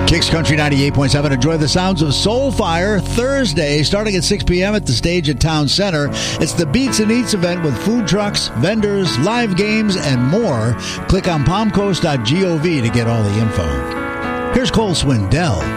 Kicks Country 98.7. Enjoy the sounds of Soulfire Thursday, starting at 6 p.m. at the stage at Town Center. It's the Beats and Eats event with food trucks, vendors, live games, and more. Click on palmcoast.gov to get all the info. Here's Cole Swindell.